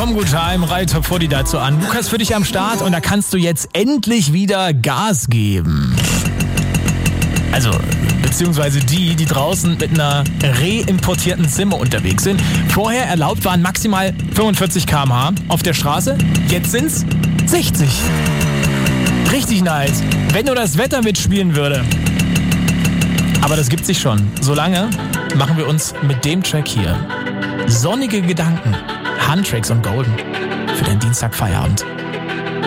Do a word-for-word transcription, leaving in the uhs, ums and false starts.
Tom Gutheim, Reihe Top vierzig dazu an. Lukas für dich am Start und da kannst du jetzt endlich wieder Gas geben. Also, beziehungsweise die, die draußen mit einer reimportierten Simme unterwegs sind. Vorher erlaubt waren maximal fünfundvierzig Kilometer pro Stunde auf der Straße. Jetzt sind's sechzig. Richtig nice. Wenn nur das Wetter mitspielen würde. Aber das gibt sich schon. Solange machen wir uns mit dem Track hier sonnige Gedanken. Handtracks und Golden für den Dienstag Feierabend.